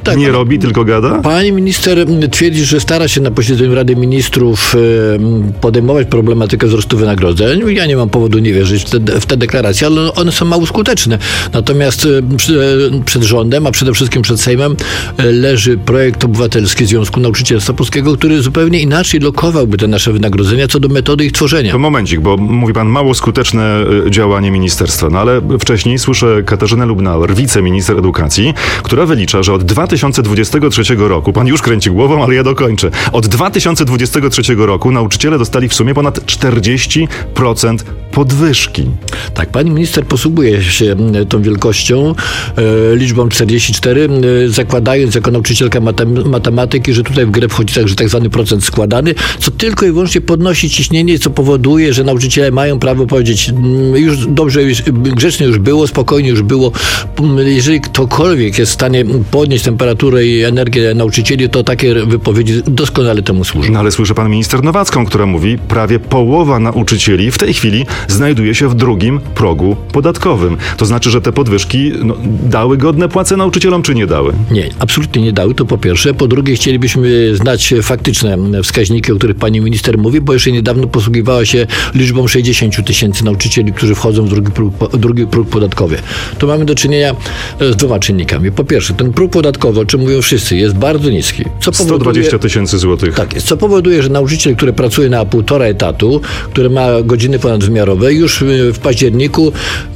Tak, nie robi, tylko gada? Pani minister twierdzi, że stara się na posiedzeniu Rady Ministrów podejmować problematykę wzrostu wynagrodzeń. Ja nie mam powodu nie wierzyć w te deklaracje, ale one są mało skuteczne. Natomiast przed rządem, a przede wszystkim przed Sejmem leży projekt obywatelski Związku Nauczycielstwa Polskiego, który zupełnie inaczej lokowałby te nasze wynagrodzenia co do metody ich tworzenia. To momencik, bo mówi pan mało skuteczne działanie ministerstwa. No ale wcześniej słyszę Katarzynę Lubnauer, wiceminister edukacji, która wylicza, że od 2023 roku, pan już kręci głową, ale ja dokończę. Od 2023 roku nauczyciele dostali w sumie ponad 40% podwyżki. Tak, pani minister posługuje się tą wielkością, liczbą 44, zakładając jako nauczycielka matematyki, że tutaj w grę wchodzi także tak zwany procent składany, co tylko i wyłącznie podnosi ciśnienie, co powoduje, że nauczyciele mają prawo powiedzieć, już dobrze, grzecznie już było, spokojnie już było. Jeżeli ktokolwiek jest w stanie podnieść temperaturę i energię nauczycieli, to takie wypowiedzi doskonale temu służą. No ale słyszę pan minister Nowacką, która mówi, prawie połowa nauczycieli w tej chwili znajduje się w drugim progu podatkowym. To znaczy, że te podwyżki dały godne płace nauczycielom, czy nie dały? Nie, absolutnie nie dały, to po pierwsze. Po drugie, chcielibyśmy znać faktyczne wskaźniki, o których pani minister mówi, bo jeszcze niedawno posługiwała się liczbą 60 000 nauczycieli, którzy wchodzą w drugi próg podatkowy. Tu mamy do czynienia z dwoma czynnikami. Po pierwsze, ten próg podatkowy, o czym mówią wszyscy, jest bardzo niski. 120 000 złotych. Tak jest. Co powoduje, że nauczyciel, który pracuje na 1,5 etatu, który ma godziny ponadwymiarowe, już w październiku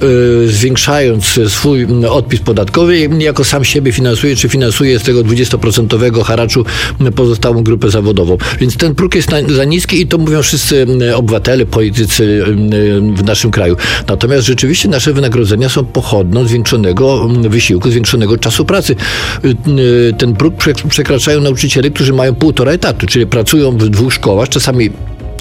zwiększając swój odpis podatkowy, niejako sam siebie finansuje, czy finansuje z tego 20% haraczu pozostałą grupę zawodową. Więc ten próg jest za niski i to mówią wszyscy obywatele, politycy w naszym kraju. Natomiast rzeczywiście nasze wynagrodzenia są pochodną zwiększonego wysiłku, zwiększonego czasu pracy. Ten próg przekraczają nauczyciele, którzy mają 1,5 etatu, czyli pracują w 2 szkołach, czasami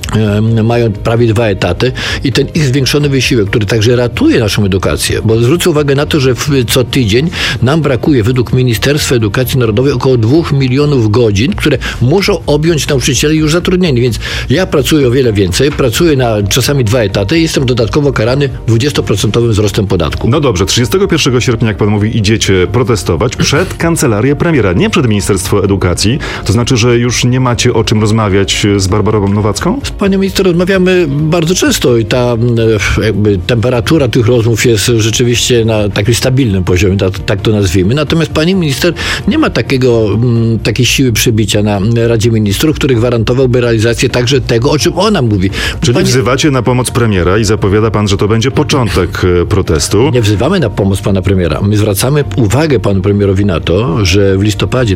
mają prawie 2 etaty i ten ich zwiększony wysiłek, który także ratuje naszą edukację, bo zwrócę uwagę na to, że co tydzień nam brakuje według Ministerstwa Edukacji Narodowej około 2 milionów godzin, które muszą objąć nauczyciele już zatrudnieni, więc ja pracuję o wiele więcej, pracuję na czasami 2 etaty i jestem dodatkowo karany 20% wzrostem podatku. No dobrze, 31 sierpnia, jak pan mówi, idziecie protestować przed kancelarię premiera, nie przed Ministerstwo Edukacji, to znaczy, że już nie macie o czym rozmawiać z Barbarą Nowacką? Z panią minister rozmawiamy bardzo często i ta temperatura tych rozmów jest rzeczywiście na takim stabilnym poziomie, tak to nazwijmy. Natomiast pani minister nie ma takiej siły przybicia na Radzie Ministrów, który gwarantowałby realizację także tego, o czym ona mówi. Czyli wzywacie na pomoc premiera i zapowiada pan, że to będzie początek protestu. Nie wzywamy na pomoc pana premiera. My zwracamy uwagę panu premierowi na to, że w listopadzie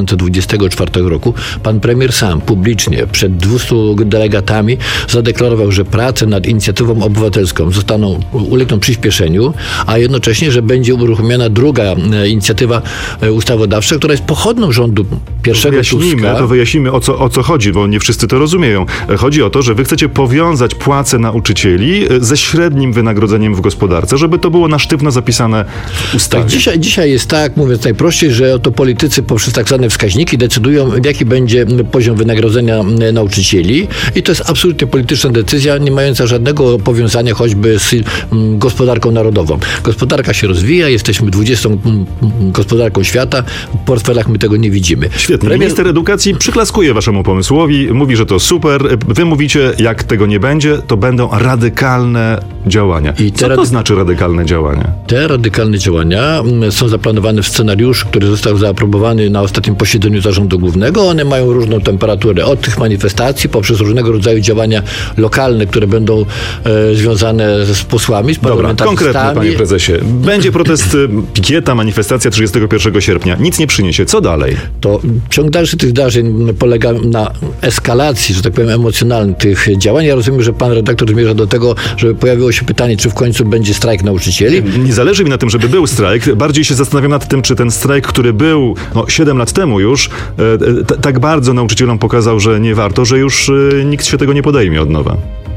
2024 roku pan premier sam publicznie przed 200 delegatami zadeklarował, że prace nad inicjatywą obywatelską ulegną przyspieszeniu, a jednocześnie, że będzie uruchomiona druga inicjatywa ustawodawcza, która jest pochodną rządu pierwszego Tuska. To wyjaśnijmy, o co chodzi, bo nie wszyscy to rozumieją. Chodzi o to, że wy chcecie powiązać płace nauczycieli ze średnim wynagrodzeniem w gospodarce, żeby to było na sztywno zapisane w ustawie. Tak, dzisiaj jest tak, mówiąc najprościej, że to politycy poprzez tak zwane wskaźniki decydują, jaki będzie poziom wynagrodzenia nauczycieli i to jest absolutnie polityczna decyzja, nie mająca żadnego powiązania choćby z gospodarką narodową. Gospodarka się rozwija, jesteśmy 20. gospodarką świata, w portfelach my tego nie widzimy. Świetnie. Minister edukacji przyklaskuje waszemu pomysłowi, mówi, że to super. Wy mówicie, jak tego nie będzie, to będą radykalne działania. Co to znaczy radykalne działania? Te radykalne działania są zaplanowane w scenariuszu, który został zaaprobowany na ostatnim posiedzeniu Zarządu Głównego. One mają różną temperaturę. Od tych manifestacji poprzez różnego rodzaju działania lokalne, które będą związane z posłami, z parlamentarzystami. Dobra, konkretnie, panie prezesie. Będzie protest, pikieta, manifestacja 31 sierpnia. Nic nie przyniesie. Co dalej? To ciąg dalszy tych zdarzeń polega na eskalacji, że tak powiem, emocjonalnej tych działań. Ja rozumiem, że pan redaktor zmierza do tego, żeby pojawiło się pytanie, czy w końcu będzie strajk nauczycieli. Nie zależy mi na tym, żeby był strajk. Bardziej się zastanawiam nad tym, czy ten strajk, który był 7 lat temu już, tak bardzo nauczycielom pokazał, że nie warto, że już nikt się tego nie podejmie od nowa.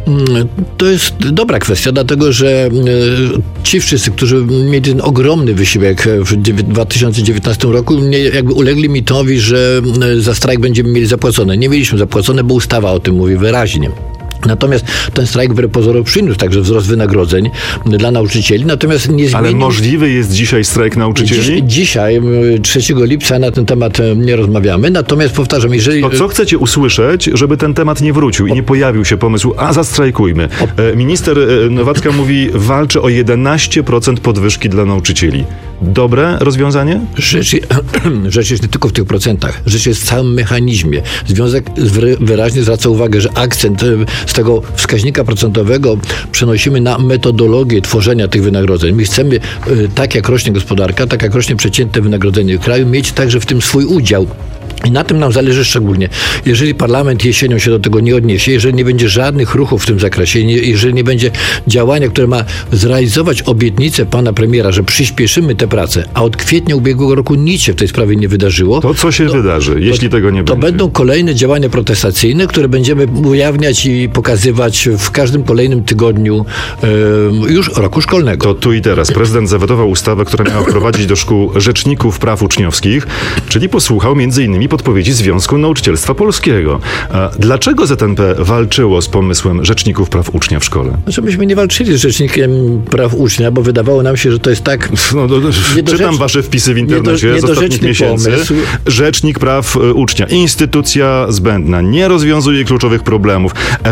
To jest dobra kwestia, dlatego że ci wszyscy, którzy mieli ten ogromny wysiłek w 2019 roku, jakby ulegli mitowi, że za strajk będziemy mieli zapłacone. Nie mieliśmy zapłacone, bo ustawa o tym mówi wyraźnie. Natomiast ten strajk wbrew pozorom przyniósł także wzrost wynagrodzeń dla nauczycieli, natomiast nie zmienił... Ale możliwy jest dzisiaj strajk nauczycieli? Dzisiaj, 3 lipca na ten temat nie rozmawiamy, natomiast powtarzam, jeżeli... To co chcecie usłyszeć, żeby ten temat nie wrócił i nie pojawił się pomysł, a zastrajkujmy? Minister Nowacka mówi, walczy o 11% podwyżki dla nauczycieli. Dobre rozwiązanie? Rzecz jest nie tylko w tych procentach. Rzecz jest w całym mechanizmie. Związek wyraźnie zwraca uwagę, że akcent z tego wskaźnika procentowego przenosimy na metodologię tworzenia tych wynagrodzeń. My chcemy, tak jak rośnie gospodarka, tak jak rośnie przeciętne wynagrodzenie w kraju, mieć także w tym swój udział. I na tym nam zależy szczególnie. Jeżeli parlament jesienią się do tego nie odniesie, jeżeli nie będzie żadnych ruchów w tym zakresie, jeżeli nie będzie działania, które ma zrealizować obietnicę pana premiera, że przyspieszymy te prace, a od kwietnia ubiegłego roku nic się w tej sprawie nie wydarzyło. To co się wydarzy, jeśli tego nie będzie? To będą kolejne działania protestacyjne, które będziemy ujawniać i pokazywać w każdym kolejnym tygodniu już roku szkolnego. To tu i teraz. Prezydent zawetował ustawę, która miała wprowadzić do szkół rzeczników praw uczniowskich, czyli posłuchał m.in. podpowiedzi Związku Nauczycielstwa Polskiego. A dlaczego ZNP walczyło z pomysłem rzeczników praw ucznia w szkole? Znaczy, myśmy nie walczyli z rzecznikiem praw ucznia, bo wydawało nam się, że to jest tak... Czytam wasze wpisy w internecie z ostatnich miesięcy. Pomysł. Rzecznik praw ucznia. Instytucja zbędna. Nie rozwiązuje kluczowych problemów.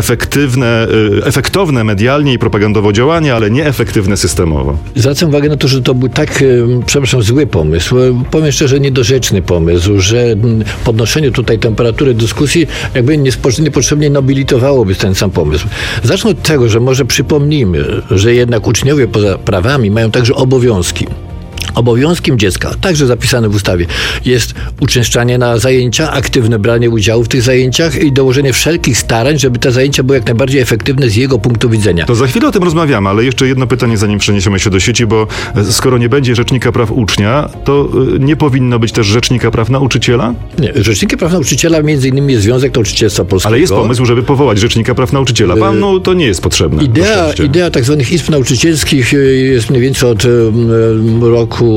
Efektowne medialnie i propagandowo działanie, ale nieefektywne systemowo. Zwracam uwagę na to, że to był tak, zły pomysł. Powiem szczerze, niedorzeczny pomysł, że podnoszenie tutaj temperatury dyskusji jakby niepotrzebnie nobilitowałoby ten sam pomysł. Zacznę od tego, że może przypomnijmy, że jednak uczniowie poza prawami mają także obowiązki. Obowiązkiem dziecka, także zapisane w ustawie, jest uczęszczanie na zajęcia, aktywne branie udziału w tych zajęciach i dołożenie wszelkich starań, żeby te zajęcia były jak najbardziej efektywne z jego punktu widzenia. To za chwilę o tym rozmawiamy, ale jeszcze jedno pytanie, zanim przeniesiemy się do sieci, bo skoro nie będzie rzecznika praw ucznia, to nie powinno być też rzecznika praw nauczyciela? Nie, rzecznikiem praw nauczyciela między innymi jest Związek Nauczycielstwa Polskiego. Ale jest pomysł, żeby powołać rzecznika praw nauczyciela. Panu to nie jest potrzebne. Idea tak zwanych izb nauczycielskich jest mniej więcej od roku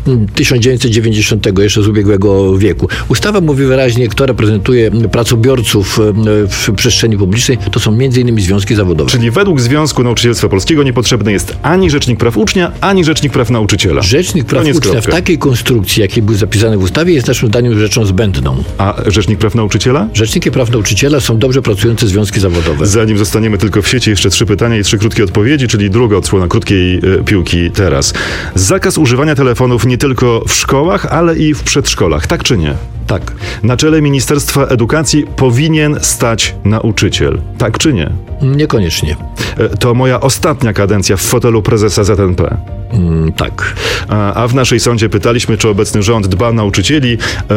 1990, jeszcze z ubiegłego wieku. Ustawa mówi wyraźnie, kto reprezentuje pracobiorców w przestrzeni publicznej, to są m.in. związki zawodowe. Czyli według Związku Nauczycielstwa Polskiego niepotrzebny jest ani rzecznik praw ucznia, ani rzecznik praw nauczyciela. Rzecznik praw ucznia w takiej konstrukcji, jakiej był zapisany w ustawie, jest naszym zdaniem rzeczą zbędną. A rzecznik praw nauczyciela? Rzecznikiem praw nauczyciela są dobrze pracujące związki zawodowe. Zanim zostaniemy tylko w sieci, jeszcze 3 pytania i 3 krótkie odpowiedzi, czyli druga odsłona krótkiej piłki teraz. Zakaz używania telefonów nie tylko w szkołach, ale i w przedszkolach. Tak czy nie? Tak. Na czele Ministerstwa Edukacji powinien stać nauczyciel. Tak czy nie? Niekoniecznie. To moja ostatnia kadencja w fotelu prezesa ZNP. Tak. A w naszej sądzie pytaliśmy, czy obecny rząd dba o nauczycieli.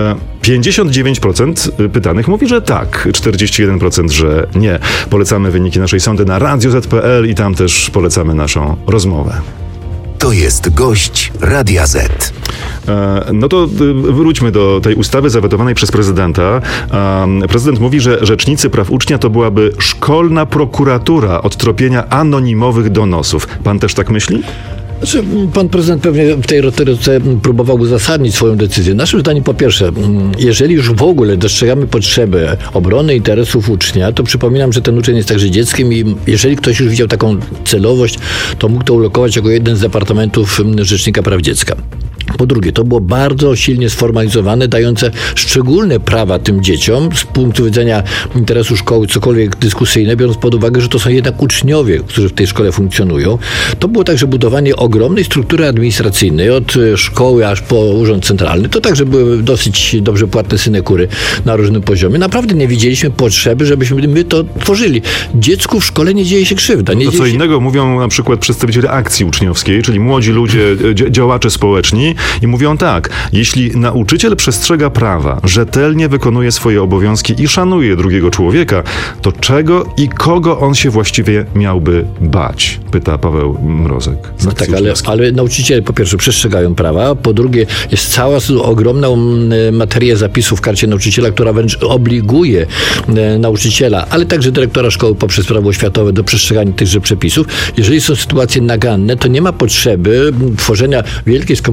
59% pytanych mówi, że tak. 41%, że nie. Polecamy wyniki naszej sądy na Radio Z.pl i tam też polecamy naszą rozmowę. To jest gość Radia Z. No to wróćmy do tej ustawy zawetowanej przez prezydenta. Prezydent mówi, że rzecznicy praw ucznia to byłaby szkolna prokuratura od tropienia anonimowych donosów. Pan też tak myśli? Znaczy, pan prezydent pewnie w tej retoryce próbował uzasadnić swoją decyzję. Naszym zdaniem, po pierwsze, jeżeli już w ogóle dostrzegamy potrzebę obrony interesów ucznia, to przypominam, że ten uczeń jest także dzieckiem i jeżeli ktoś już widział taką celowość, to mógł to ulokować jako jeden z departamentów Rzecznika Praw Dziecka. Po drugie, to było bardzo silnie sformalizowane, dające szczególne prawa tym dzieciom z punktu widzenia interesu szkoły, cokolwiek dyskusyjne, biorąc pod uwagę, że to są jednak uczniowie, którzy w tej szkole funkcjonują. To było także budowanie ogromnej struktury administracyjnej, od szkoły aż po urząd centralny. To także były dosyć dobrze płatne synekury na różnym poziomie. Naprawdę nie widzieliśmy potrzeby, żebyśmy my to tworzyli. Dziecku w szkole nie dzieje się krzywda. To co innego mówią na przykład przedstawiciele akcji uczniowskiej, czyli młodzi ludzie, działacze społeczni i mówią tak, jeśli nauczyciel przestrzega prawa, rzetelnie wykonuje swoje obowiązki i szanuje drugiego człowieka, to czego i kogo on się właściwie miałby bać? Pyta Paweł Mrozek. No tak, ale nauczyciele po pierwsze przestrzegają prawa, po drugie jest cała ogromna materia zapisów w karcie nauczyciela, która wręcz obliguje nauczyciela, ale także dyrektora szkoły poprzez prawo oświatowe do przestrzegania tychże przepisów. Jeżeli są sytuacje naganne, to nie ma potrzeby tworzenia wielkiej, skomplikowanej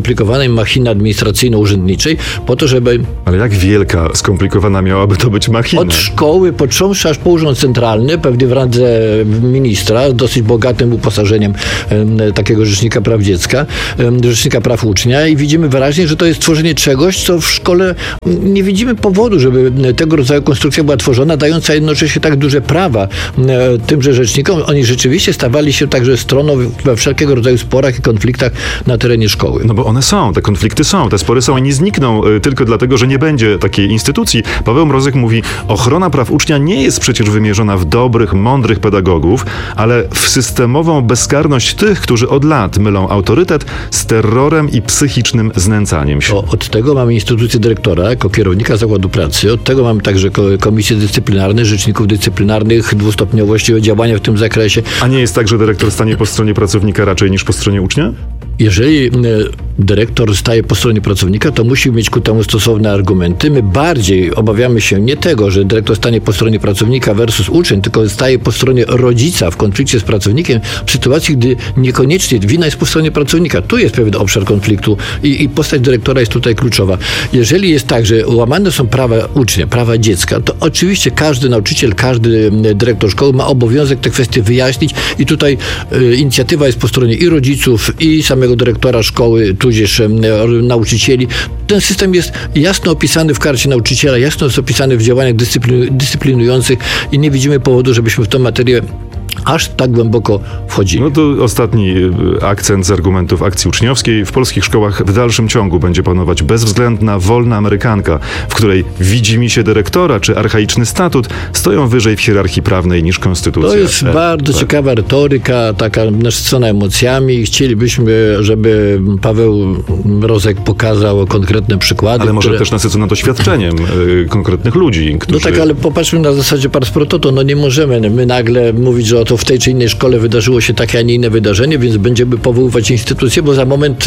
skomplikowanej machiny administracyjno-urzędniczej po to, żeby Ale jak wielka, skomplikowana miałaby to być machina? od szkoły, począwszy aż po urząd centralny, pewnie w randze ministra, z dosyć bogatym uposażeniem takiego rzecznika praw dziecka, rzecznika praw ucznia i widzimy wyraźnie, że to jest tworzenie czegoś, co w szkole nie widzimy powodu, żeby tego rodzaju konstrukcja była tworzona, dająca jednocześnie tak duże prawa tymże rzecznikom. Oni rzeczywiście stawali się także stroną we wszelkiego rodzaju sporach i konfliktach na terenie szkoły. No bo one są, te konflikty są, te spory są i nie znikną tylko dlatego, że nie będzie takiej instytucji. Paweł Mrozek mówi, ochrona praw ucznia nie jest przecież wymierzona w dobrych, mądrych pedagogów, ale w systemową bezkarność tych, którzy od lat mylą autorytet z terrorem i psychicznym znęcaniem się. Od tego mamy instytucję dyrektora jako kierownika zakładu pracy, od tego mamy także komisje dyscyplinarne, rzeczników dyscyplinarnych, dwustopniowości działania w tym zakresie. A nie jest tak, że dyrektor stanie po stronie pracownika raczej niż po stronie ucznia? Jeżeli dyrektor staje po stronie pracownika, to musi mieć ku temu stosowne argumenty. My bardziej obawiamy się nie tego, że dyrektor stanie po stronie pracownika versus uczeń, tylko staje po stronie rodzica w konflikcie z pracownikiem w sytuacji, gdy niekoniecznie wina jest po stronie pracownika. Tu jest pewien obszar konfliktu i postać dyrektora jest tutaj kluczowa. Jeżeli jest tak, że łamane są prawa ucznia, prawa dziecka, to oczywiście każdy nauczyciel, każdy dyrektor szkoły ma obowiązek te kwestie wyjaśnić i tutaj inicjatywa jest po stronie i rodziców, i samego dyrektora szkoły, tudzież nauczycieli. Ten system jest jasno opisany w karcie nauczyciela, jasno jest opisany w działaniach dyscyplinujących i nie widzimy powodu, żebyśmy w tę materię aż tak głęboko wchodzili. No to ostatni akcent z argumentów akcji uczniowskiej. W polskich szkołach w dalszym ciągu będzie panować bezwzględna, wolna amerykanka, w której widzimisię dyrektora czy archaiczny statut stoją wyżej w hierarchii prawnej niż konstytucja. To jest bardzo ciekawa retoryka, taka nasycona emocjami. Chcielibyśmy, żeby Paweł Mrozek pokazał konkretne przykłady. Ale może też nasycona doświadczeniem konkretnych ludzi, którzy... No tak, ale popatrzmy na zasadzie pars pro toto. No nie możemy my nagle mówić, że oto w tej czy innej szkole wydarzyło się takie, a nie inne wydarzenie, więc będziemy powoływać instytucje, bo za moment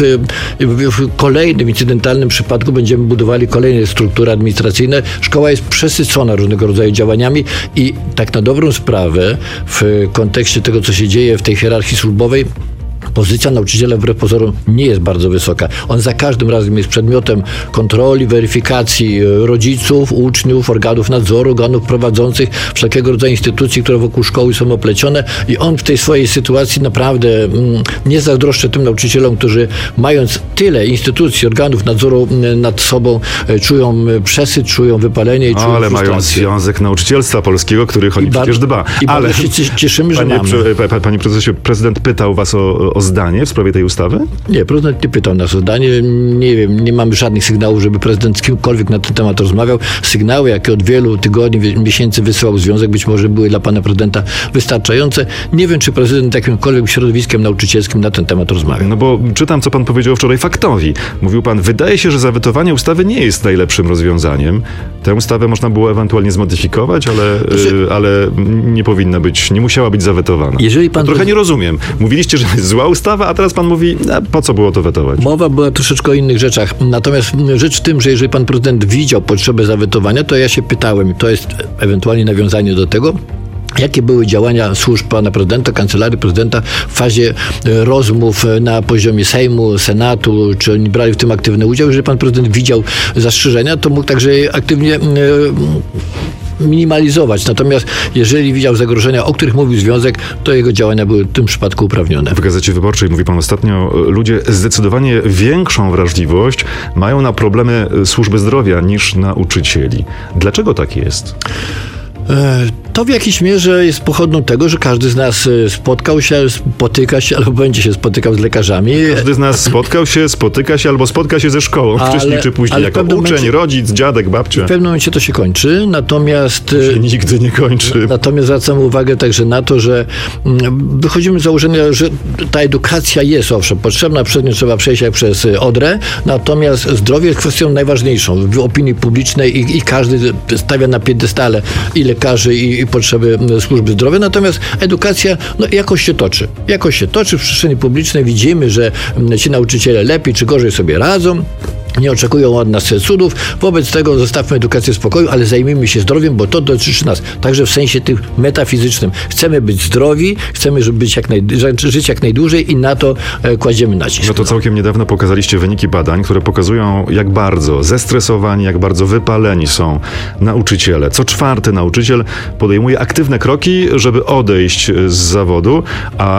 w kolejnym incydentalnym przypadku będziemy budowali kolejne struktury administracyjne. Szkoła jest przesycona różnego rodzaju działaniami i tak na dobrą sprawę w kontekście tego, co się dzieje w tej hierarchii służbowej, pozycja nauczyciela wbrew pozorom nie jest bardzo wysoka. On za każdym razem jest przedmiotem kontroli, weryfikacji rodziców, uczniów, organów nadzoru, organów prowadzących, wszelkiego rodzaju instytucji, które wokół szkoły są oplecione i on w tej swojej sytuacji naprawdę nie zazdroszczę tym nauczycielom, którzy mając tyle instytucji, organów nadzoru nad sobą, czują przesyt, czują wypalenie i czują ale frustrację. mają Związek Nauczycielstwa Polskiego, który o nich przecież dba. I bardzo się cieszymy, że mamy. Panie prezesie, prezydent pytał was o zdanie w sprawie tej ustawy? Nie, prezydent nie pytał nas o zdanie. Nie wiem, nie mamy żadnych sygnałów, żeby prezydent z kimkolwiek na ten temat rozmawiał. Sygnały, jakie od wielu tygodni, miesięcy wysyłał związek, być może były dla pana prezydenta wystarczające. Nie wiem, czy prezydent jakimkolwiek środowiskiem nauczycielskim na ten temat rozmawiał. No bo czytam, co pan powiedział wczoraj faktowi. Mówił pan, wydaje się, że zawetowanie ustawy nie jest najlepszym rozwiązaniem. Tę ustawę można było ewentualnie zmodyfikować, ale nie powinna być, nie musiała być zawetowana. Jeżeli pan trochę nie rozumiem. Mówiliście, że jest zła ustawa, a teraz pan mówi, po co było to wetować? Mowa była troszeczkę o innych rzeczach. Natomiast rzecz w tym, że jeżeli pan prezydent widział potrzebę zawetowania, to ja się pytałem, to jest ewentualnie nawiązanie do tego, jakie były działania służb pana prezydenta, kancelarii prezydenta w fazie rozmów na poziomie Sejmu, Senatu, czy oni brali w tym aktywny udział. Jeżeli pan prezydent widział zastrzeżenia, to mógł także aktywnie minimalizować. Natomiast jeżeli widział zagrożenia, o których mówił związek, to jego działania były w tym przypadku uprawnione. W Gazecie Wyborczej mówi pan ostatnio, ludzie zdecydowanie większą wrażliwość mają na problemy służby zdrowia niż nauczycieli. Dlaczego tak jest? To w jakiejś mierze jest pochodną tego, że każdy z nas spotyka się albo będzie się spotykał z lekarzami. Każdy z nas spotyka się albo spotka się ze szkołą wcześniej czy później, jako uczeń, rodzic, dziadek, babcia. W pewnym momencie to się kończy, natomiast... To się nigdy nie kończy. Natomiast zwracamy uwagę także na to, że wychodzimy z założenia, że ta edukacja jest owszem potrzebna, przez nią trzeba przejść jak przez Odrę, natomiast zdrowie jest kwestią najważniejszą w opinii publicznej i każdy stawia na piedestale i lekarzy, i potrzeby służby zdrowia, natomiast edukacja jakoś się toczy. Jakoś się toczy w przestrzeni publicznej. Widzimy, że ci nauczyciele lepiej czy gorzej sobie radzą. nie oczekują od nas cudów. Wobec tego zostawmy edukację w spokoju, ale zajmijmy się zdrowiem, bo to dotyczy nas. Także w sensie tym metafizycznym. Chcemy być zdrowi, chcemy żyć jak najdłużej i na to kładziemy nacisk. No to całkiem niedawno pokazaliście wyniki badań, które pokazują, jak bardzo zestresowani, jak bardzo wypaleni są nauczyciele. Co 4. nauczyciel podejmuje aktywne kroki, żeby odejść z zawodu, a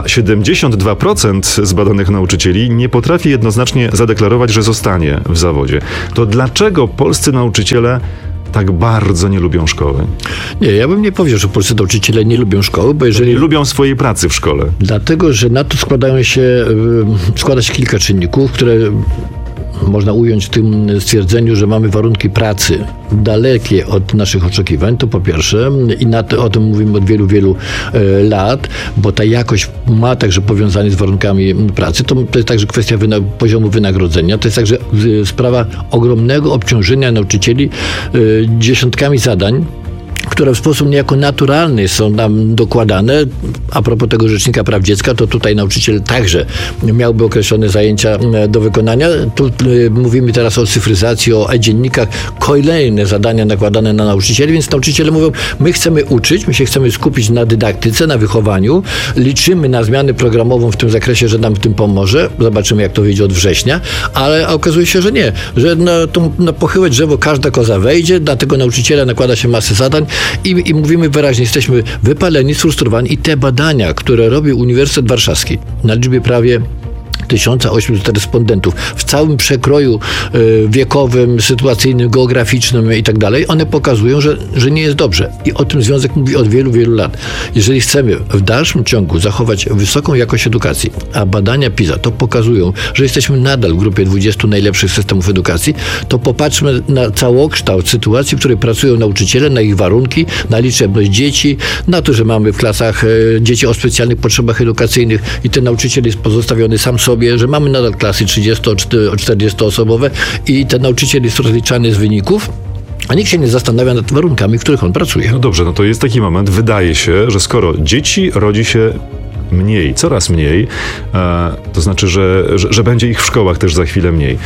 72% zbadanych nauczycieli nie potrafi jednoznacznie zadeklarować, że zostanie w zawodzie. To dlaczego polscy nauczyciele tak bardzo nie lubią szkoły? Nie, ja bym nie powiedział, że polscy nauczyciele nie lubią szkoły, bo jeżeli... Nie lubią swojej pracy w szkole. Dlatego, że na to składa się kilka czynników, które można ująć w tym stwierdzeniu, że mamy warunki pracy dalekie od naszych oczekiwań, to po pierwsze, i o tym mówimy od wielu, wielu lat, bo ta jakość ma także powiązanie z warunkami pracy. To jest także kwestia poziomu wynagrodzenia, to jest także sprawa ogromnego obciążenia nauczycieli dziesiątkami zadań, które w sposób niejako naturalny są nam dokładane. A propos tego Rzecznika Praw Dziecka, to tutaj nauczyciel także miałby określone zajęcia do wykonania. Tu mówimy teraz o cyfryzacji, o e-dziennikach, kolejne zadania nakładane na nauczycieli, więc nauczyciele mówią, my chcemy uczyć, my się chcemy skupić na dydaktyce, na wychowaniu, liczymy na zmianę programową w tym zakresie, że nam w tym pomoże. Zobaczymy, jak to wyjdzie od września, ale okazuje się, że nie, że na pochyłe drzewo każda koza wejdzie, dlatego nauczyciela nakłada się masę zadań i mówimy wyraźnie, jesteśmy wypaleni, sfrustrowani i te badania, które robi Uniwersytet Warszawski na liczbie prawie 1800 respondentów w całym przekroju wiekowym, sytuacyjnym, geograficznym i tak dalej, one pokazują, że nie jest dobrze. I o tym Związek mówi od wielu, wielu lat. Jeżeli chcemy w dalszym ciągu zachować wysoką jakość edukacji, a badania PISA to pokazują, że jesteśmy nadal w grupie 20 najlepszych systemów edukacji, to popatrzmy na całokształt sytuacji, w której pracują nauczyciele, na ich warunki, na liczebność dzieci, na to, że mamy w klasach dzieci o specjalnych potrzebach edukacyjnych i ten nauczyciel jest pozostawiony sam sobie, że mamy nadal klasy 30-40-osobowe i ten nauczyciel jest rozliczany z wyników, a nikt się nie zastanawia nad warunkami, w których on pracuje. No dobrze, no to jest taki moment, wydaje się, że skoro dzieci rodzi się mniej, coraz mniej, to znaczy, że będzie ich w szkołach też za chwilę mniej.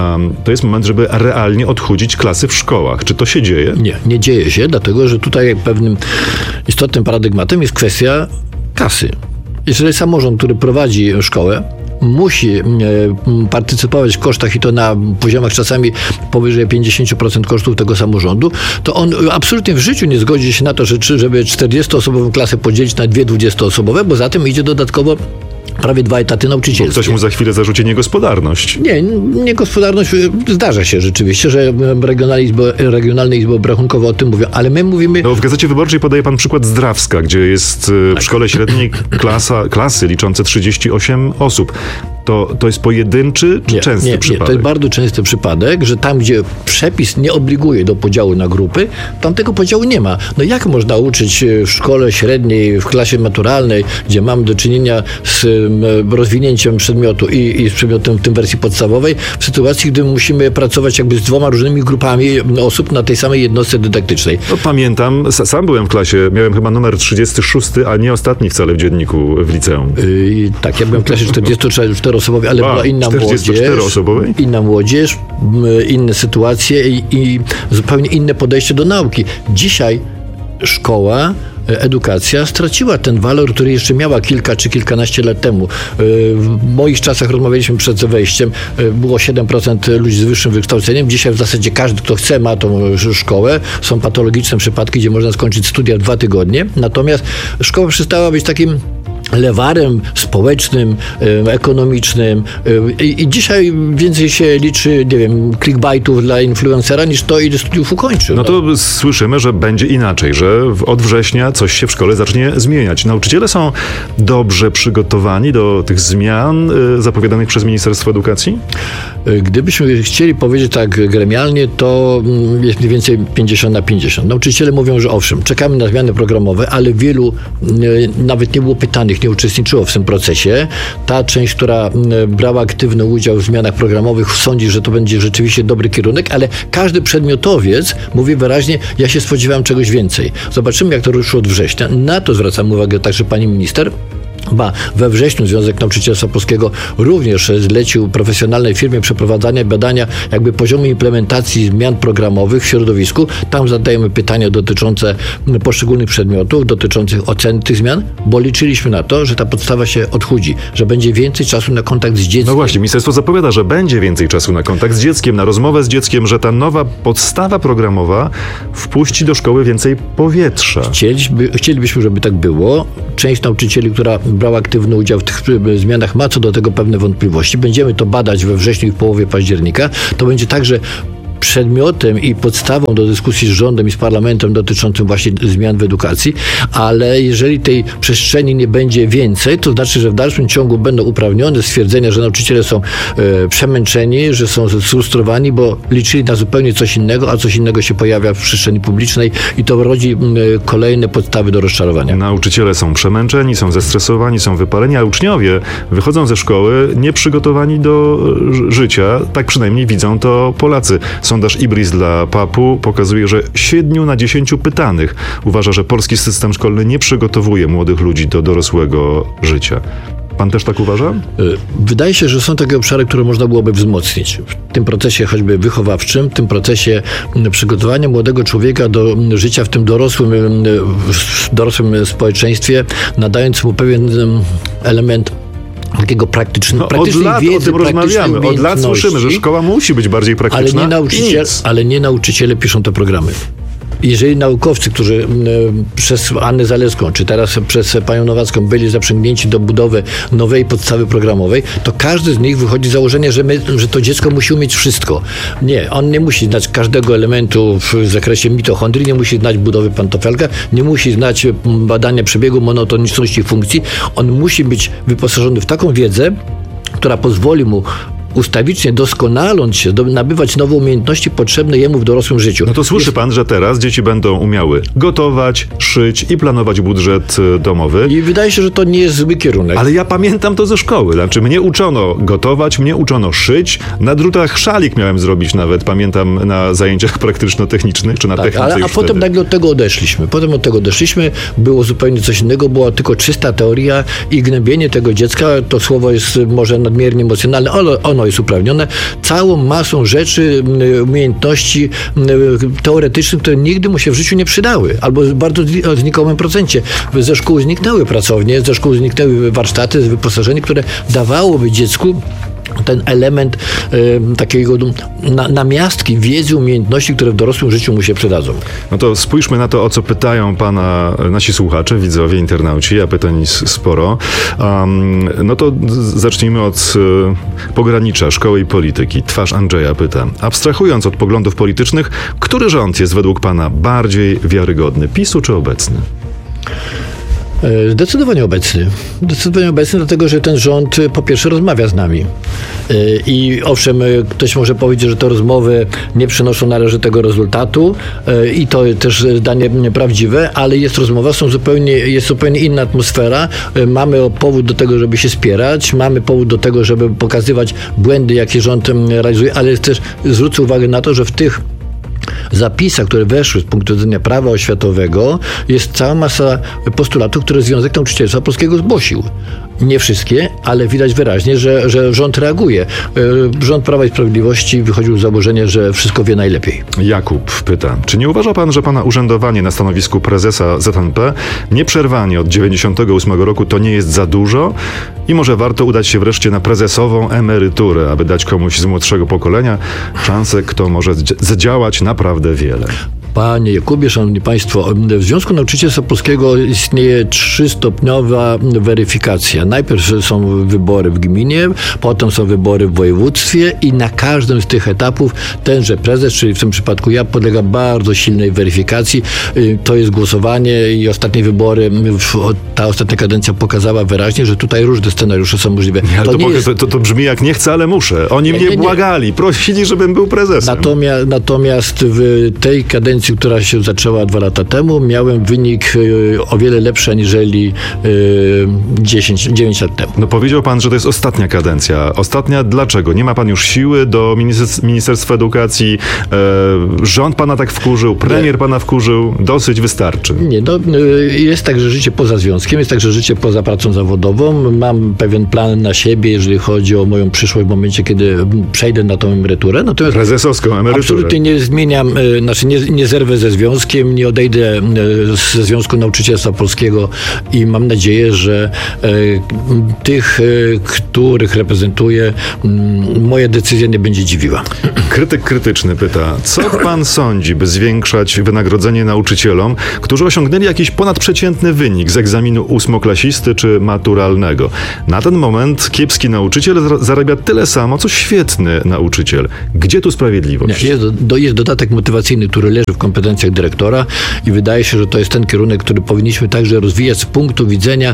To jest moment, żeby realnie odchudzić klasy w szkołach. Czy to się dzieje? Nie dzieje się, dlatego że tutaj pewnym istotnym paradygmatem jest kwestia kasy. Jeżeli samorząd, który prowadzi szkołę, musi partycypować w kosztach i to na poziomach czasami powyżej 50% kosztów tego samorządu, to on absolutnie w życiu nie zgodzi się na to, żeby 40-osobową klasę podzielić na 2 20-osobowe, bo za tym idzie dodatkowo prawie 2 etaty nauczycielskie. Ktoś mu za chwilę zarzuci niegospodarność. Nie, niegospodarność. Zdarza się rzeczywiście, że regionalne izby obrachunkowe o tym mówią, ale my mówimy... No, w Gazecie Wyborczej podaje pan przykład Zdrawska, gdzie jest w szkole średniej klasy liczące 38 osób. To jest pojedynczy czy częsty przypadek? Nie, to jest bardzo częsty przypadek, że tam, gdzie przepis nie obliguje do podziału na grupy, tam tego podziału nie ma. No jak można uczyć w szkole średniej, w klasie maturalnej, gdzie mamy do czynienia z rozwinięciem przedmiotu i z przedmiotem w tym wersji podstawowej, w sytuacji, gdy musimy pracować jakby z 2 różnymi grupami osób na tej samej jednostce dydaktycznej. No, pamiętam, sam byłem w klasie, miałem chyba numer 36, a nie ostatni wcale w dzienniku w liceum. Tak, ja byłem w klasie 44-osobowej, ale była inna młodzież, inna młodzież, inne sytuacje i zupełnie inne podejście do nauki. Dzisiaj szkoła, edukacja straciła ten walor, który jeszcze miała kilka czy kilkanaście lat temu. W moich czasach rozmawialiśmy przed wejściem, było 7% ludzi z wyższym wykształceniem. Dzisiaj w zasadzie każdy, kto chce, ma tą szkołę. Są patologiczne przypadki, gdzie można skończyć studia w 2 tygodnie. Natomiast szkoła przestała być takim lewarem społecznym, ekonomicznym i dzisiaj więcej się liczy, nie wiem, clickbaitów dla influencera niż to, ile studiów ukończył. No to słyszymy, że będzie inaczej, że od września coś się w szkole zacznie zmieniać. Nauczyciele są dobrze przygotowani do tych zmian zapowiadanych przez Ministerstwo Edukacji? Gdybyśmy chcieli powiedzieć tak gremialnie, to jest mniej więcej 50/50. Nauczyciele mówią, że owszem, czekamy na zmiany programowe, ale wielu nawet nie było pytanych, nie uczestniczyło w tym procesie. Ta część, która brała aktywny udział w zmianach programowych, sądzi, że to będzie rzeczywiście dobry kierunek, ale każdy przedmiotowiec mówi wyraźnie, ja się spodziewałem czegoś więcej. Zobaczymy, jak to ruszyło od września. Na to zwracam uwagę także pani minister. We wrześniu Związek Nauczycielstwa Polskiego również zlecił profesjonalnej firmie przeprowadzania badania jakby poziomu implementacji zmian programowych w środowisku. Tam zadajemy pytania dotyczące poszczególnych przedmiotów, dotyczących oceny tych zmian, bo liczyliśmy na to, że ta podstawa się odchudzi, że będzie więcej czasu na kontakt z dzieckiem. No właśnie, ministerstwo zapowiada, że będzie więcej czasu na kontakt z dzieckiem, na rozmowę z dzieckiem, że ta nowa podstawa programowa wpuści do szkoły więcej powietrza. Chcielibyśmy, żeby tak było. Część nauczycieli, która brała aktywny udział w tych zmianach, ma co do tego pewne wątpliwości. Będziemy to badać we wrześniu i w połowie października. To będzie także przedmiotem i podstawą do dyskusji z rządem i z parlamentem dotyczącym właśnie zmian w edukacji, ale jeżeli tej przestrzeni nie będzie więcej, to znaczy, że w dalszym ciągu będą uprawnione stwierdzenia, że nauczyciele są przemęczeni, że są sfrustrowani, bo liczyli na zupełnie coś innego, a coś innego się pojawia w przestrzeni publicznej i to rodzi kolejne podstawy do rozczarowania. Nauczyciele są przemęczeni, są zestresowani, są wypaleni, a uczniowie wychodzą ze szkoły nieprzygotowani do życia. Tak przynajmniej widzą to Polacy. Sondaż IBRIS dla PAP-u pokazuje, że 7 na 10 pytanych uważa, że polski system szkolny nie przygotowuje młodych ludzi do dorosłego życia. Pan też tak uważa? Wydaje się, że są takie obszary, które można byłoby wzmocnić. W tym procesie choćby wychowawczym, w tym procesie przygotowania młodego człowieka do życia w tym dorosłym społeczeństwie, nadając mu pewien element takiego praktycznej wiedzy, od lat o tym rozmawiamy. Od lat słyszymy, że szkoła musi być bardziej praktyczna. Ale nie nauczyciele piszą te programy. Jeżeli naukowcy, którzy przez Annę Zalewską, czy teraz przez panią Nowacką byli zaprzęgnięci do budowy nowej podstawy programowej, to każdy z nich wychodzi z założenia, że to dziecko musi umieć wszystko. Nie, on nie musi znać każdego elementu w zakresie mitochondrii, nie musi znać budowy pantofelka, nie musi znać badania przebiegu monotoniczności funkcji. On musi być wyposażony w taką wiedzę, która pozwoli mu ustawicznie doskonaląc się, nabywać nowe umiejętności potrzebne jemu w dorosłym życiu. No to słyszy pan, że teraz dzieci będą umiały gotować, szyć i planować budżet domowy. I wydaje się, że to nie jest zły kierunek. Ale ja pamiętam to ze szkoły. Znaczy mnie uczono gotować, mnie uczono szyć. Na drutach szalik miałem zrobić nawet, pamiętam, na zajęciach praktyczno-technicznych, czy na technice. A potem nagle od tego odeszliśmy. Było zupełnie coś innego, była tylko czysta teoria i gnębienie tego dziecka, to słowo jest może nadmiernie emocjonalne, ale ono jest uprawnione całą masą rzeczy, umiejętności teoretycznych, które nigdy mu się w życiu nie przydały, albo w bardzo znikomym procencie. Ze szkół zniknęły pracownie, ze szkół zniknęły warsztaty, wyposażenie, które dawałoby dziecku ten element takiego namiastki wiedzy, umiejętności, które w dorosłym życiu mu się przydadzą. No to spójrzmy na to, o co pytają pana nasi słuchacze, widzowie, internauci, a pytań sporo. No to zacznijmy od pogranicza szkoły i polityki. Twarz Andrzeja pyta, abstrahując od poglądów politycznych, który rząd jest według pana bardziej wiarygodny, PiS-u czy obecny? Zdecydowanie obecny, dlatego że ten rząd po pierwsze rozmawia z nami. I owszem, ktoś może powiedzieć, że te rozmowy nie przynoszą należytego rezultatu i to też zdanie nieprawdziwe, ale jest rozmowa, jest zupełnie inna atmosfera. Mamy powód do tego, żeby się spierać, mamy powód do tego, żeby pokazywać błędy, jakie rząd realizuje, ale też zwrócę uwagę na to, że w tych zapisach, które weszły z punktu widzenia prawa oświatowego, jest cała masa postulatów, które Związek Nauczycielstwa Polskiego zgłosił. Nie wszystkie, ale widać wyraźnie, że rząd reaguje. Rząd Prawa i Sprawiedliwości wychodził z założenia, że wszystko wie najlepiej. Jakub pyta, czy nie uważa pan, że pana urzędowanie na stanowisku prezesa ZNP nieprzerwanie od 1998 roku to nie jest za dużo i może warto udać się wreszcie na prezesową emeryturę, aby dać komuś z młodszego pokolenia szansę, kto może zdziałać naprawdę wiele? Panie Jakubie, szanowni państwo, w Związku Nauczycielstwa Polskiego istnieje 3-stopniowa weryfikacja. Najpierw są wybory w gminie, potem są wybory w województwie i na każdym z tych etapów tenże prezes, czyli w tym przypadku ja, podlega bardzo silnej weryfikacji. To jest głosowanie i ostatnie wybory, ta ostatnia kadencja pokazała wyraźnie, że tutaj różne scenariusze są możliwe. To brzmi jak nie chcę, ale muszę. Oni mnie błagali, prosili, żebym był prezesem. Natomiast w tej kadencji kadencji, która się zaczęła 2 lata temu, miałem wynik o wiele lepszy aniżeli 9 lat temu. No powiedział pan, że to jest ostatnia kadencja. Ostatnia dlaczego? Nie ma pan już siły do Ministerstwa Edukacji? Rząd pana tak wkurzył? Premier pana wkurzył? Dosyć wystarczy. Nie, jest także życie poza związkiem, jest także życie poza pracą zawodową. Mam pewien plan na siebie, jeżeli chodzi o moją przyszłość w momencie, kiedy przejdę na tą emeryturę. Natomiast prezesowską emeryturę. Absolutnie nie zmieniam, nie zerwę ze związkiem, nie odejdę ze Związku Nauczycielstwa Polskiego i mam nadzieję, że tych, których reprezentuję, moja decyzja nie będzie dziwiła. Krytyk krytyczny pyta, co pan sądzi, by zwiększać wynagrodzenie nauczycielom, którzy osiągnęli jakiś ponadprzeciętny wynik z egzaminu 8-klasisty czy maturalnego? Na ten moment kiepski nauczyciel zarabia tyle samo, co świetny nauczyciel. Gdzie tu sprawiedliwość? Jest dodatek motywacyjny, który leży w kompetencjach dyrektora i wydaje się, że to jest ten kierunek, który powinniśmy także rozwijać z punktu widzenia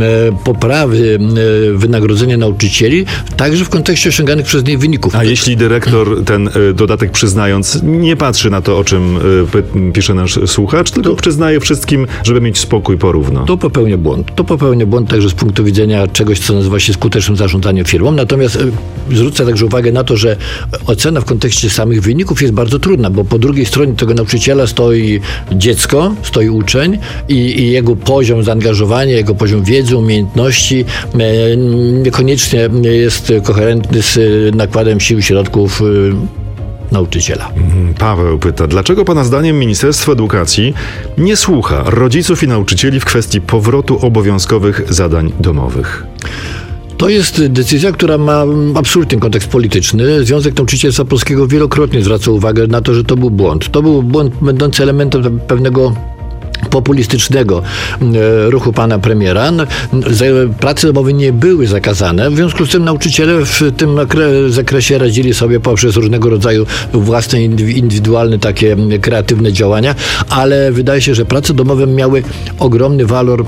poprawy wynagrodzenia nauczycieli, także w kontekście osiąganych przez nie wyników. A jeśli dyrektor ten dodatek przyznając nie patrzy na to, o czym pisze nasz słuchacz, tylko przyznaje wszystkim, żeby mieć spokój porówno? To popełnia błąd. To popełnia błąd także z punktu widzenia czegoś, co nazywa się skutecznym zarządzaniem firmą. Natomiast zwrócę także uwagę na to, że ocena w kontekście samych wyników jest bardzo trudna, bo po drugiej stronie tego nauczyciela stoi dziecko, stoi uczeń i jego poziom zaangażowania, jego poziom wiedzy, umiejętności niekoniecznie jest koherentny z nakładem sił i środków nauczyciela. Paweł pyta, dlaczego pana zdaniem Ministerstwo Edukacji nie słucha rodziców i nauczycieli w kwestii powrotu obowiązkowych zadań domowych? To jest decyzja, która ma absolutny kontekst polityczny. Związek Nauczycielstwa Polskiego wielokrotnie zwracał uwagę na to, że to był błąd. To był błąd będący elementem pewnego populistycznego ruchu pana premiera. Prace domowe nie były zakazane, w związku z tym nauczyciele w tym zakresie radzili sobie poprzez różnego rodzaju własne, indywidualne, takie kreatywne działania, ale wydaje się, że prace domowe miały ogromny walor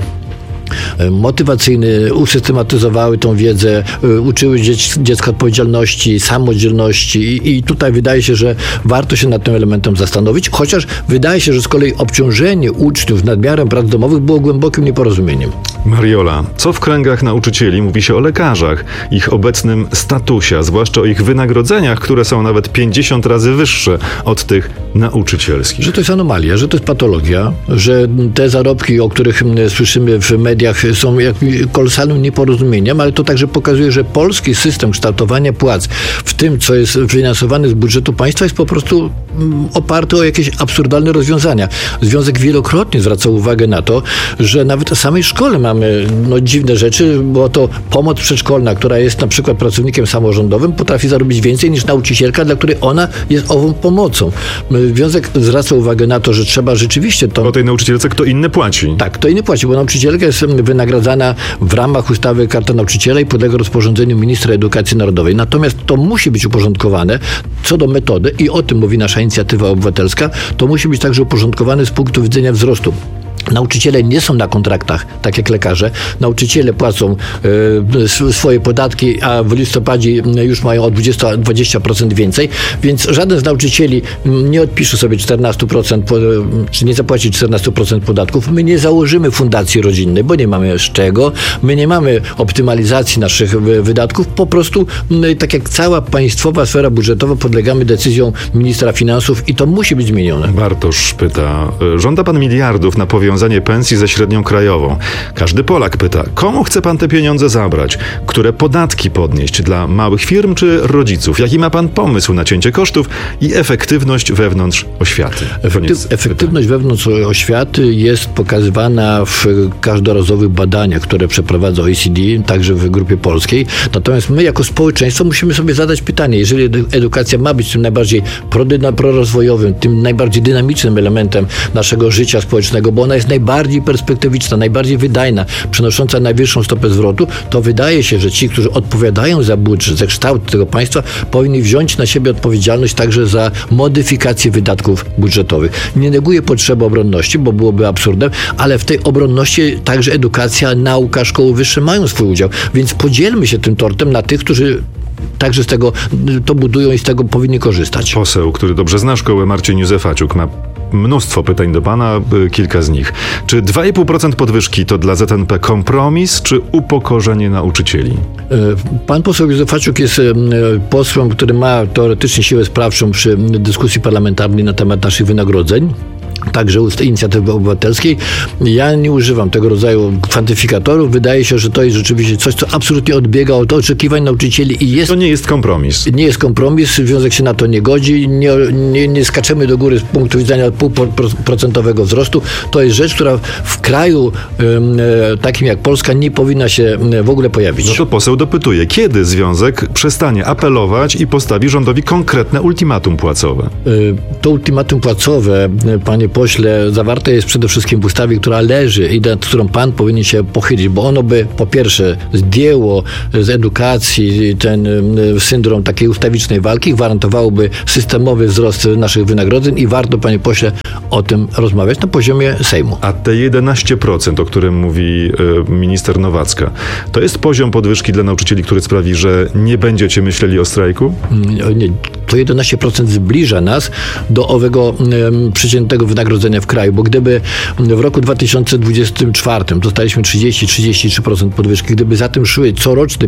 motywacyjny, usystematyzowały tą wiedzę, uczyły dziecka odpowiedzialności, samodzielności i tutaj wydaje się, że warto się nad tym elementem zastanowić, chociaż wydaje się, że z kolei obciążenie uczniów nadmiarem prac domowych było głębokim nieporozumieniem. Mariola, co w kręgach nauczycieli mówi się o lekarzach, ich obecnym statusie, a zwłaszcza o ich wynagrodzeniach, które są nawet 50 razy wyższe od tych nauczycielskich? Że to jest anomalia, że to jest patologia, że te zarobki, o których słyszymy w mediach, są kolosalnym nieporozumieniem, ale to także pokazuje, że polski system kształtowania płac w tym, co jest finansowane z budżetu państwa, jest po prostu oparty o jakieś absurdalne rozwiązania. Związek wielokrotnie zwracał uwagę na to, że nawet w samej szkole mamy dziwne rzeczy, bo to pomoc przedszkolna, która jest na przykład pracownikiem samorządowym, potrafi zarobić więcej niż nauczycielka, dla której ona jest ową pomocą. Związek zwracał uwagę na to, że trzeba rzeczywiście to... Bo tej nauczycielce kto inny płaci. Tak, kto inny płaci, bo nauczycielka jest wynagradzana w ramach ustawy Karta Nauczyciela i podlega rozporządzeniu ministra edukacji narodowej. Natomiast to musi być uporządkowane co do metody i o tym mówi nasza inicjatywa obywatelska, to musi być także uporządkowane z punktu widzenia wzrostu. Nauczyciele nie są na kontraktach, tak jak lekarze. Nauczyciele płacą swoje podatki, a w listopadzie już mają o 20% więcej, więc żaden z nauczycieli nie odpisze sobie 14%, czy nie zapłaci 14% podatków. My nie założymy fundacji rodzinnej, bo nie mamy z czego. My nie mamy optymalizacji naszych wydatków. Po prostu, tak jak cała państwowa sfera budżetowa, podlegamy decyzjom ministra finansów i to musi być zmienione. Bartosz pyta, żąda pan miliardów na powiązanie pensji ze średnią krajową. Każdy Polak pyta, komu chce pan te pieniądze zabrać? Które podatki podnieść? Dla małych firm czy rodziców? Jaki ma pan pomysł na cięcie kosztów i efektywność wewnątrz oświaty? Efektywność wewnątrz oświaty jest pokazywana w każdorazowych badaniach, które przeprowadza OECD, także w grupie polskiej. Natomiast my jako społeczeństwo musimy sobie zadać pytanie, jeżeli edukacja ma być tym najbardziej prorozwojowym, tym najbardziej dynamicznym elementem naszego życia społecznego, bo ona jest najbardziej perspektywiczna, najbardziej wydajna, przynosząca najwyższą stopę zwrotu, to wydaje się, że ci, którzy odpowiadają za budżet, za kształt tego państwa, powinni wziąć na siebie odpowiedzialność także za modyfikację wydatków budżetowych. Nie neguję potrzeby obronności, bo byłoby absurdem, ale w tej obronności także edukacja, nauka, szkoły wyższe mają swój udział, więc podzielmy się tym tortem na tych, którzy także z tego to budują i z tego powinni korzystać. Poseł, który dobrze zna szkołę, Marcin Józefaciuk, ma mnóstwo pytań do pana, kilka z nich. Czy 2,5% podwyżki to dla ZNP kompromis, czy upokorzenie nauczycieli? Pan poseł Józefaciuk jest posłem, który ma teoretycznie siłę sprawczą przy dyskusji parlamentarnej na temat naszych wynagrodzeń. Także inicjatywy obywatelskiej. Ja nie używam tego rodzaju kwantyfikatorów. Wydaje się, że to jest rzeczywiście coś, co absolutnie odbiega od oczekiwań nauczycieli i jest... To nie jest kompromis. Nie jest kompromis, związek się na to nie godzi. Nie skaczemy do góry z punktu widzenia 0,5% wzrostu. To jest rzecz, która w kraju takim jak Polska nie powinna się w ogóle pojawić. No to poseł dopytuje, kiedy związek przestanie apelować i postawi rządowi konkretne ultimatum płacowe? To ultimatum płacowe, panie pośle, zawarte jest przede wszystkim w ustawie, która leży i nad którą pan powinien się pochylić, bo ono by po pierwsze zdjęło z edukacji ten syndrom takiej ustawicznej walki, gwarantowałoby systemowy wzrost naszych wynagrodzeń i warto, panie pośle, o tym rozmawiać na poziomie Sejmu. A te 11%, o którym mówi minister Nowacka, to jest poziom podwyżki dla nauczycieli, który sprawi, że nie będziecie myśleli o strajku? Nie, to 11% zbliża nas do owego przeciętnego wynagrodzenia w kraju, bo gdyby w roku 2024 dostaliśmy 30-33% podwyżki, gdyby za tym szły coroczne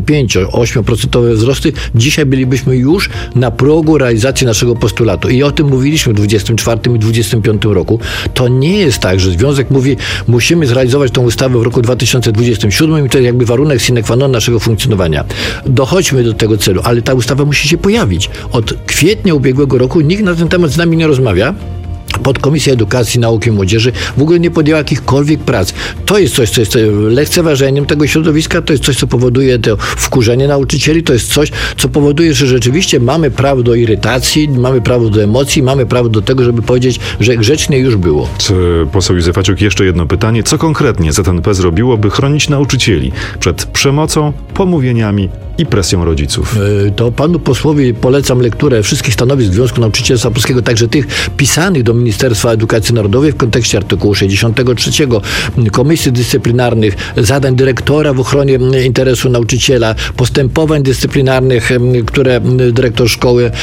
5-8% wzrosty, dzisiaj bylibyśmy już na progu realizacji naszego postulatu. I o tym mówiliśmy w 2024 i 2025 roku. To nie jest tak, że związek mówi, musimy zrealizować tą ustawę w roku 2027 i to jest jakby warunek sine qua non naszego funkcjonowania. Dochodźmy do tego celu, ale ta ustawa musi się pojawić. Od kwietnia ubiegłego roku nikt na ten temat z nami nie rozmawia. Podkomisja Edukacji, Nauki i Młodzieży w ogóle nie podjęła jakichkolwiek prac. To jest coś, co jest lekceważeniem tego środowiska, to jest coś, co powoduje to wkurzenie nauczycieli, to jest coś, co powoduje, że rzeczywiście mamy prawo do irytacji, mamy prawo do emocji, mamy prawo do tego, żeby powiedzieć, że grzecznie już było. Poseł Józefaciuk, jeszcze jedno pytanie. Co konkretnie ZNP zrobiło, by chronić nauczycieli przed przemocą, pomówieniami i presją rodziców? To panu posłowi polecam lekturę wszystkich stanowisk Związku Nauczycielstwa Polskiego, także tych pisanych do Ministerstwa Edukacji Narodowej w kontekście artykułu 63, komisji dyscyplinarnych, zadań dyrektora w ochronie interesu nauczyciela, postępowań dyscyplinarnych, które dyrektor szkoły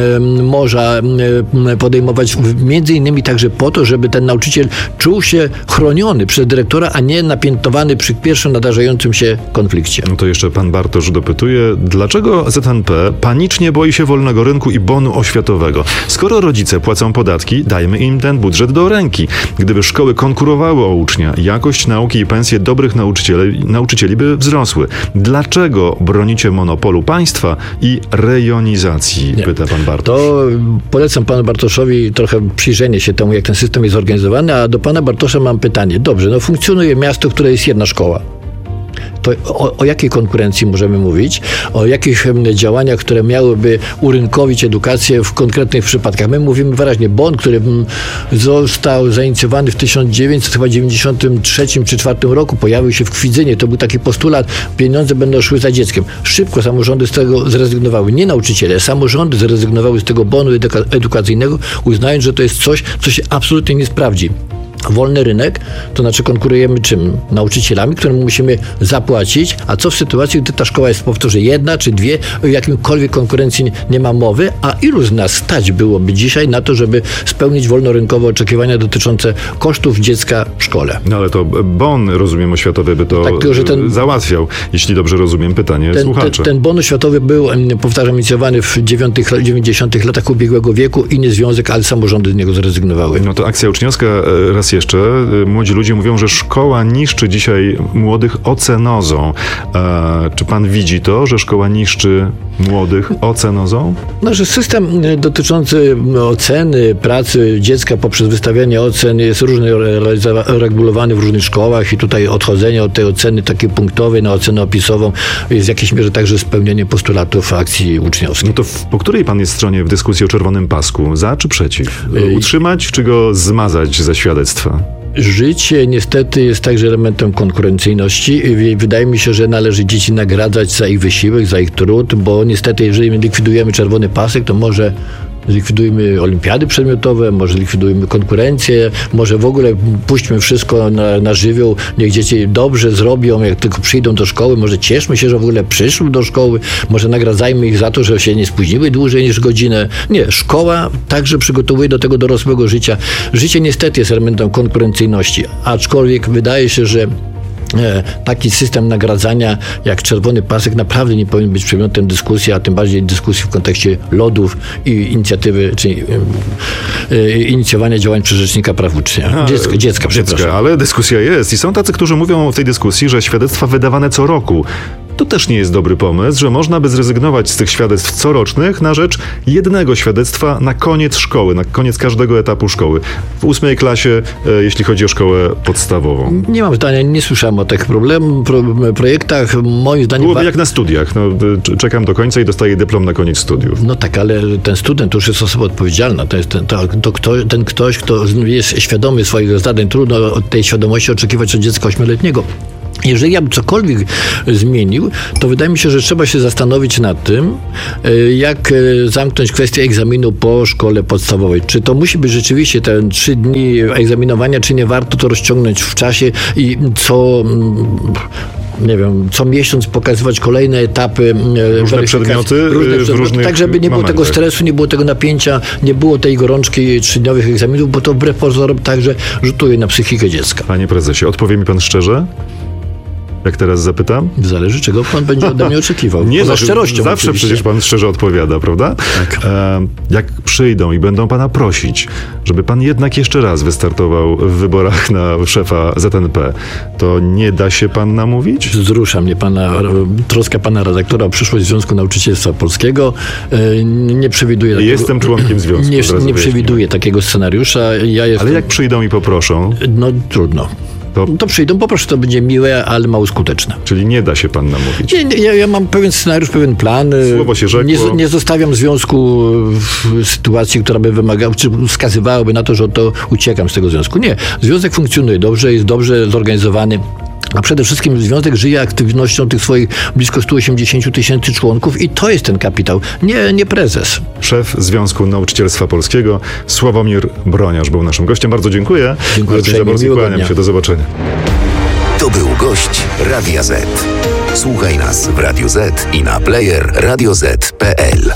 może podejmować między innymi także po to, żeby ten nauczyciel czuł się chroniony przez dyrektora, a nie napiętnowany przy pierwszym nadarzającym się konflikcie. No to jeszcze pan Bartosz dopytuje, dlaczego ZNP panicznie boi się wolnego rynku i bonu oświatowego? Skoro rodzice płacą podatki, dajmy im ten budżet do ręki. Gdyby szkoły konkurowały o ucznia, jakość nauki i pensje dobrych nauczycieli by wzrosły. Dlaczego bronicie monopolu państwa i rejonizacji? Pyta pan Bartosz. To polecam panu Bartoszowi trochę przyjrzenie się temu, jak ten system jest zorganizowany, a do pana Bartosza mam pytanie. Dobrze, funkcjonuje miasto, które jest jedna szkoła. To o jakiej konkurencji możemy mówić? O jakich działaniach, które miałyby urynkowić edukację w konkretnych przypadkach? My mówimy wyraźnie, bon, który został zainicjowany w 1993 czy 2004 roku, pojawił się w Kwidzynie. To był taki postulat, pieniądze będą szły za dzieckiem. Szybko samorządy z tego zrezygnowały. Nie nauczyciele, samorządy zrezygnowały z tego bonu edukacyjnego, uznając, że to jest coś, co się absolutnie nie sprawdzi. Wolny rynek, to znaczy konkurujemy czym? Nauczycielami, którym musimy zapłacić, a co w sytuacji, gdy ta szkoła jest, powtórzę, jedna czy dwie, o jakimkolwiek konkurencji nie ma mowy, a ilu z nas stać byłoby dzisiaj na to, żeby spełnić wolnorynkowe oczekiwania dotyczące kosztów dziecka w szkole? No ale to bon, rozumiem, oświatowy by to załatwiał, jeśli dobrze rozumiem pytanie słuchacza. Ten bon oświatowy był, powtarzam, inicjowany w 90. latach ubiegłego wieku i nie związek, ale samorządy z niego zrezygnowały. No to akcja uczniowska, raz jeszcze, młodzi ludzie mówią, że szkoła niszczy dzisiaj młodych ocenozą. Czy pan widzi to, że szkoła niszczy młodych ocenozą? No, że system dotyczący oceny pracy dziecka poprzez wystawianie ocen jest różnie regulowany w różnych szkołach i tutaj odchodzenie od tej oceny takiej punktowej na ocenę opisową jest w jakiejś mierze także spełnienie postulatów akcji uczniowskiej. No to po której pan jest stronie w dyskusji o czerwonym pasku? Za czy przeciw? Utrzymać czy go zmazać ze świadectwa? Życie niestety jest także elementem konkurencyjności i wydaje mi się, że należy dzieci nagradzać za ich wysiłek, za ich trud, bo niestety jeżeli likwidujemy czerwony pasek, to może zlikwidujmy olimpiady przedmiotowe, może zlikwidujmy konkurencję, może w ogóle puśćmy wszystko na żywioł, niech dzieci dobrze zrobią, jak tylko przyjdą do szkoły, może cieszmy się, że w ogóle przyszły do szkoły, może nagradzajmy ich za to, że się nie spóźniły dłużej niż godzinę. Nie, szkoła także przygotowuje do tego dorosłego życia. Życie niestety jest elementem konkurencyjności, aczkolwiek wydaje się, że taki system nagradzania jak czerwony pasek naprawdę nie powinien być przedmiotem dyskusji, a tym bardziej dyskusji w kontekście lodów i inicjatywy, czyli inicjowania działań przez Rzecznika Praw Ucznia. Dziecka, przepraszam. Ale dyskusja jest i są tacy, którzy mówią w tej dyskusji, że świadectwa wydawane co roku to też nie jest dobry pomysł, że można by zrezygnować z tych świadectw corocznych na rzecz jednego świadectwa na koniec szkoły, na koniec każdego etapu szkoły. W 8 klasie, jeśli chodzi o szkołę podstawową. Nie mam zdania, nie słyszałem o tych projektach. Moim zdaniem... Byłoby jak na studiach. Czekam do końca i dostaję dyplom na koniec studiów. No tak, ale ten student to już jest osoba odpowiedzialna. To jest ten ktoś, kto jest świadomy swoich zadań. Trudno od tej świadomości oczekiwać od dziecka 8-letniego. Jeżeli ja bym cokolwiek zmienił, to wydaje mi się, że trzeba się zastanowić nad tym, jak zamknąć kwestię egzaminu po szkole podstawowej. Czy to musi być rzeczywiście te 3 dni egzaminowania, czy nie warto to rozciągnąć w czasie i co miesiąc pokazywać kolejne etapy różne przedmioty w różnych tak, żeby nie było momentach. tego stresu, nie było tego napięcia, nie było tej gorączki 3-dniowych egzaminów, bo to wbrew pozorom także rzutuje na psychikę dziecka. Panie prezesie, odpowie mi pan szczerze? Jak teraz zapytam? Zależy, czego pan będzie ode mnie oczekiwał. Nie, za szczerością zawsze oczywiście. przecież pan szczerze odpowiada, prawda? Tak. Jak przyjdą i będą pana prosić, żeby pan jednak jeszcze raz wystartował w wyborach na szefa ZNP, to nie da się pan namówić? Wzrusza mnie troska pana redaktora o przyszłość Związku Nauczycielstwa Polskiego. Nie przewiduję takiego, Jestem członkiem związku. Nie przewiduję takiego scenariusza. Ale jak przyjdą i poproszą? No trudno. To przyjdą, poproszę, to będzie miłe, ale mało skuteczne. Czyli nie da się pan namówić? Ja mam pewien scenariusz, pewien plan. Słowo się rzekło. Nie zostawiam związku w sytuacji, która by wymagała, czy wskazywałaby na to, że to uciekam z tego związku. Nie. Związek funkcjonuje dobrze, jest dobrze zorganizowany. A przede wszystkim związek żyje aktywnością tych swoich blisko 180 000 członków i to jest ten kapitał, nie prezes. Szef Związku Nauczycielstwa Polskiego Sławomir Broniarz był naszym gościem. Bardzo dziękuję. Dziękuję uprzejmie. Kłaniam się. Do zobaczenia. To był gość Radia Z. Słuchaj nas w Radio Z i na player radioz.pl.